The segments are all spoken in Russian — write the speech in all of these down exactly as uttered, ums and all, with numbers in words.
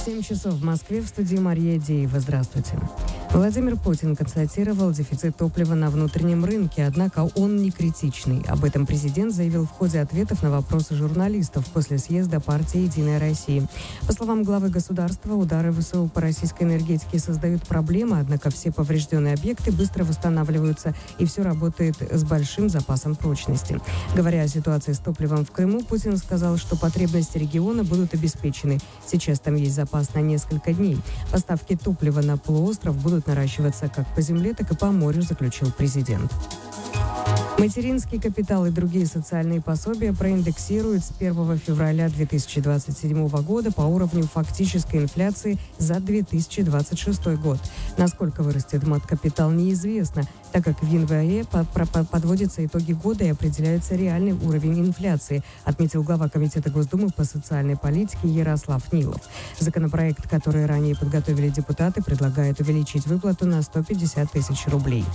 семь часов в Москве, в студии Мария Деева. Здравствуйте. Владимир Путин констатировал дефицит топлива на внутреннем рынке, однако он не критичный. Об этом президент заявил в ходе ответов на вопросы журналистов после съезда партии «Единая Россия». По словам главы государства, удары ВСУ по российской энергетике создают проблемы, однако все поврежденные объекты быстро восстанавливаются, и все работает с большим запасом прочности. Говоря о ситуации с топливом в Крыму, Путин сказал, что потребности региона будут обеспечены. Сейчас там есть запас на несколько дней. Поставки топлива на полуостров будут наращиваться как по земле, так и по морю, заключил президент. Материнский капитал и другие социальные пособия проиндексируют с первого февраля две тысячи двадцать седьмого года по уровню фактической инфляции за две тысячи двадцать шестой год. Насколько вырастет мат-капитал, неизвестно, так как в январе подводятся итоги года и определяется реальный уровень инфляции, отметил глава Комитета Госдумы по социальной политике Ярослав Нилов. Законопроект, который ранее подготовили депутаты, предлагает увеличить выплату на сто пятьдесят тысяч рублей.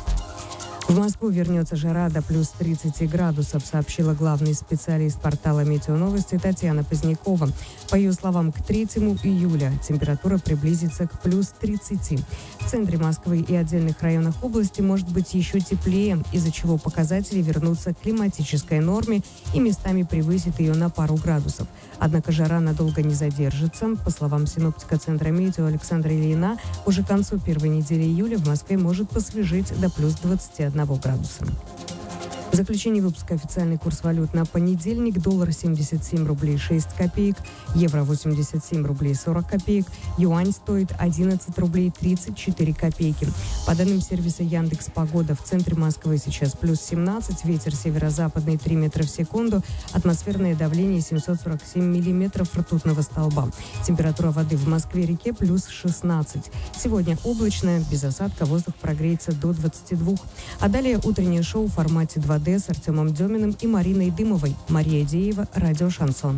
В Москву вернется жара до плюс тридцати градусов, сообщила главный специалист портала «Метеоновости» Татьяна Позднякова. По ее словам, к третьему июля температура приблизится к плюс тридцати. В центре Москвы и отдельных районах области может быть еще теплее, из-за чего показатели вернутся к климатической норме и местами превысит ее на пару градусов. Однако жара надолго не задержится. По словам синоптика Центра метео Александра Ильина, уже к концу первой недели июля в Москве может посвежить до плюс двадцати одного градуса. В заключении выпуска официальный курс валют на понедельник: доллар семьдесят семь рублей шесть копеек, евро восемьдесят семь рублей сорок копеек, юань стоит одиннадцать рублей тридцать четыре копейки. По данным сервиса Яндекс Погода, в центре Москвы сейчас плюс семнадцать, ветер северо-западный три метра в секунду, атмосферное давление семьсот сорок семь миллиметров ртутного столба. Температура воды в Москве-реке плюс шестнадцать. Сегодня облачно, без осадка, воздух прогреется до двадцати двух. А далее утреннее шоу в формате два дэ с Артемом Деминым и Мариной Дымовой. Мария Деева, радио «Шансон».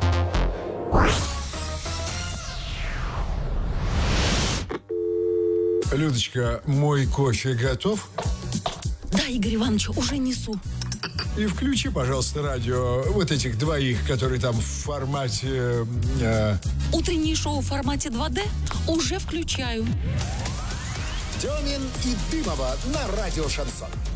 Людочка, мой кофе готов? Да, Игорь Иванович, уже несу. И включи, пожалуйста, радио вот этих двоих, которые там в формате... Э... Утреннее шоу в формате два дэ уже включаю. Демин и Дымова на радио «Шансон».